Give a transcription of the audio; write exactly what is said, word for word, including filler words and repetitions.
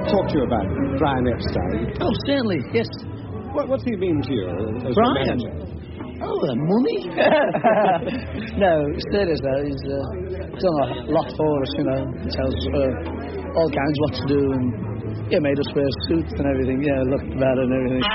talk to you about Brian Epstein. Oh, certainly, yes. What, what's he mean to you as Brian? a manager? Oh, the money? No, serious though. He's uh, done a lot for us, you know. Tells us uh, all kinds what to do, and yeah, made us wear suits and everything. Yeah, looked better and everything.